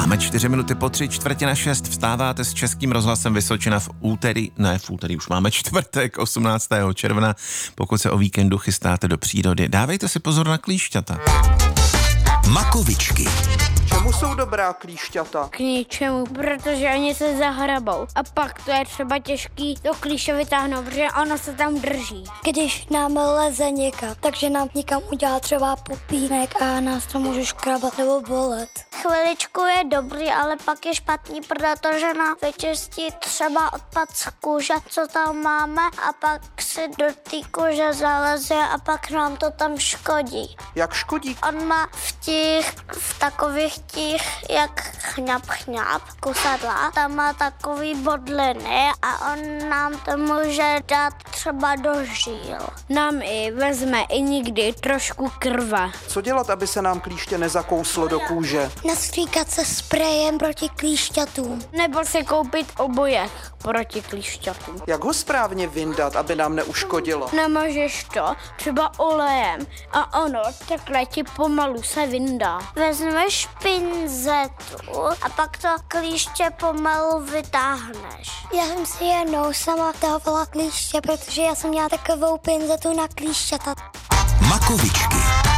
Máme 4 minuty po 3:45, vstáváte s Českým rozhlasem Vysočina v úterý už máme čtvrtek, 18. června. Pokud se o víkendu chystáte do přírody, dávejte si pozor na klíšťata. Makovičky. Čemu jsou dobrá klíšťata? K ničemu, protože oni se zahrabou. A pak to je třeba těžký to klíště vytáhnout, protože ono se tam drží. Když nám leze někam, takže nám někam udělá třeba pupínek a nás to může škrabat nebo bolet. Chviličku je dobrý, ale pak je špatný, protože nám vyčistí třeba odpad z kůže, co tam máme, a pak si do té kůže zaleze a pak nám to tam škodí. Jak škodí? On má v takových jak chňap, kusadla, tam má takový bodliny a on nám to může dát třeba do žíl. Nám i vezme i někdy trošku krve. Co dělat, aby se nám klíště nezakouslo do kůže? Nastříkat se sprejem proti klíšťatům. Nebo si koupit obojek proti klíšťatům. Jak ho správně vyndat, aby nám neuškodilo? Namažeš to třeba olejem a ono takhle ti pomalu se vyndá. Vezmeš pinzetu a pak to klíště pomalu vytáhneš. Já jsem si jednou sama tahovala klíště, protože já jsem měla takovou pinzetu na klíšťata. Makovičky.